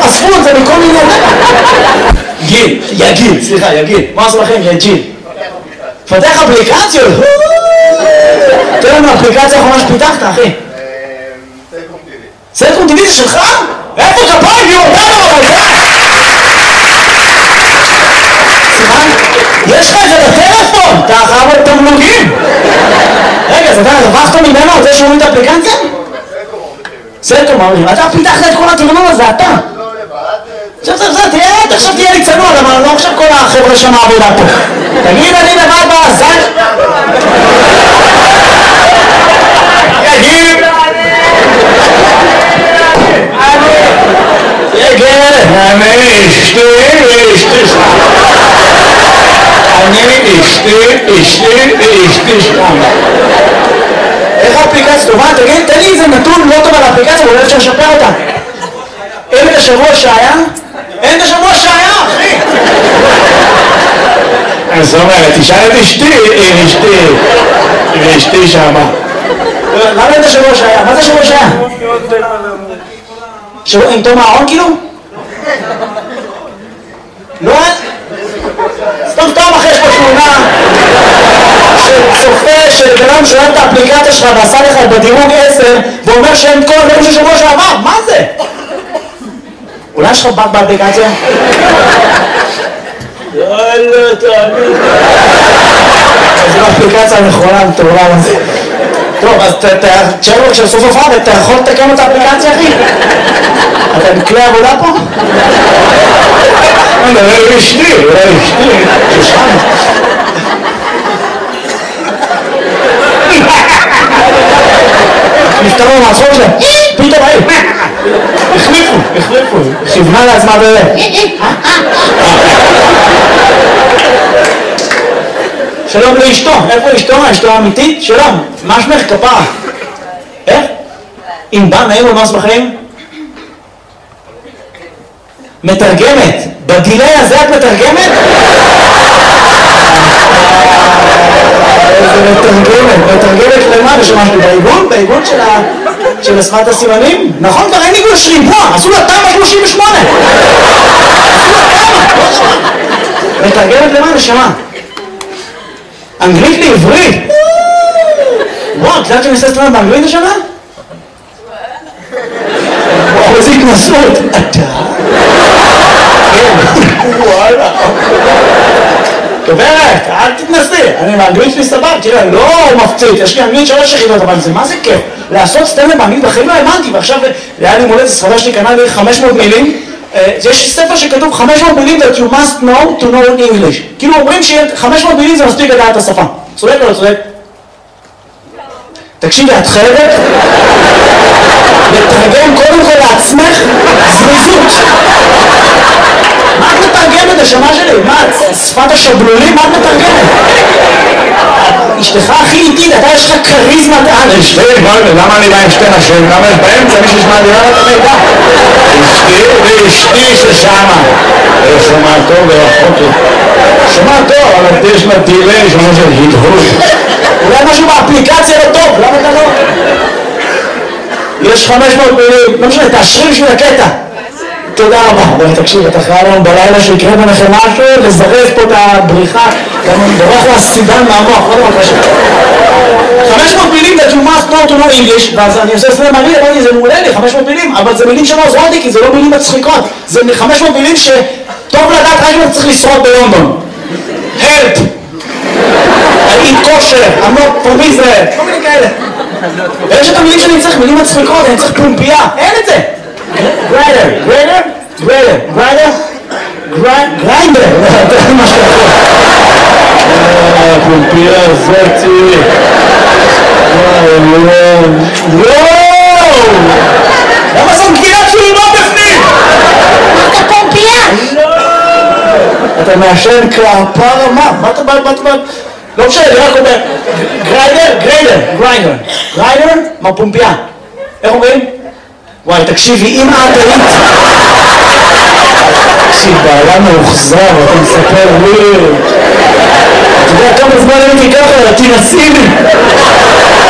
אספו את זה מכל מיני... גיל, יגיל, סליחה, יגיל. מה עשו לכם? יג'יל. פתח אפליקציות? תראה לנו, אפליקציה האחרונה שפיתחת, אחי. סלקום טיווי זה שלך? איפה כפיים? מי אותנו אבל זה? סליחה? יש לך את זה בטלפון? אתה חייב את תמלוגים. רגע, אז אתה רווחת ממנו על זה שהוא את האפליקציה? סלקום, אתה פיתחת את כל התכנון הזה, אתה. תראה, עכשיו תהיה לי צנוע, אבל לא עכשיו כל החבר'ה שם העבודה פה. תגיד, אני לבד בעזן? יגיד! יגיד! אני אשתי שם. איך האפליקציה טובה? תגיד, תן לי איזה נתון לא טוב על האפליקציה, ואולי אפשר לשפר אותה. אין את השבוע שהיה? אין את השבוע שהיה, אחי! אז זאת אומרת, תשאל את אשתי שמה. למה אין את השבוע שהיה? מה זה השבוע שהיה? שבוע עם תום הארון כאילו? לא? סתם אחרי יש פה תמונה שצופה שבן שואל את האפליקציה שלך ועשה לך בדירוג 10 ואומר שאין כל דברים של שבוע שעבר, מה זה? אולי יש לך בק באפליקציה? יאללה, תאמין. זו האפליקציה הנכונה, מטורלל הזה. טוב, אז תשאר לו כשסוף הופעה ואתה יכול לתקן את האפליקציה, אחי? אתה בכלי עבודה פה? אולי אשתי, שושן. נפטרו מהצחוק שלהם, פתאום היו, החליפו, כיוונה לעצמה שלום לאשתו, איפה אשתו? אשתו האמיתית? שלום, מה שמך כפרה? איך? אם בא נעים ומס בחיים? מתרגמת, בדילי הזה את מתרגמת? איזה מתרגמת למה? ושמשתי בעיגון של שפת הסימנים? נכון, כבר אין עיגון שריבוע, עשו לה תמ"א 38! מתרגמת למה? נשמה? אנגלית לעברית? וואו, את יודעת שאני עושה סטרנד באנגלית השנה? וואו, איזה התנסות! אתה? וואלה. גברת, אל תתנסי, אני באנגלית שלי סבב, תראה, לא מפציץ, יש לי אנגלית 3 יחידות, אבל זה מה זה כיף? לעשות סטנדאפ באנגלית בחיים לא האמנתי, ועכשיו היה לי מולדת, ספרדה שלי קנה לי 500 מילים, יש ספר שכתוב 500 מילים that you must know to know English. כאילו אומרים ש500 מילים זה מספיק לדעת את השפה. צודק או לא צודק? תקשיבי, את חייבת לתרגם קודם כל לעצמך זריזות. מה את מתרגמת השמה שלי? מה, שפת השבלולים? מה את מתרגמת? אשתך הכי איטית, אתה יש לך קריזמה על אשתי, למה אני בא עם שתי נשים? למה יש באמצע מישהו שמעדירה את המידע? אשתי ששמה. שומע טוב ורחוק. שומע טוב, אבל יש לה דילי, שומע של הדהוד. אולי משהו באפליקציה לא טוב, למה אתה לא? יש 500 מילים, לא משנה, תאשרי בשביל הקטע. תודה רבה. בואי תקשיב, אתה חייב לנו בלילה שיקרה ביניכם משהו, לזרז פה את הבריחה, גם דורך לסידן מהמוח, לא דבר קשה. 500 מילים that you must know to know English, ואז אני עושה סלם מעניין, אמרתי, זה מעולה לי, 500 מילים, אבל זה מילים שלא עוזרות לי, כי זה לא מילים מצחיקות. זה 500 מילים שטוב לדעת רק אם צריך לשרוד בלונדון. Help! I eat kosher, I'm not from Israel, כל מיני כאלה. ויש את המילים שאני צריך, מילים מצחיקות, אני צריך פומפייה, אין את זה. גריינדר, זה מה שאתה יכול. פומפייה, זאתי. וואו! למה זאת גבינת שולמות בפנים? אתה פומפייה? לא! אתה מעשן כפרה, מה אתה בא? לא משנה, אני רק אומר, גריינדר, מה פומפייה? איך אומרים? וואי, תקשיבי, אם את היית... תקשיב, בעלה מאוחזר, אתה מספר לי... אתה יודע כמה זמן הייתי ככה, תנסי לי!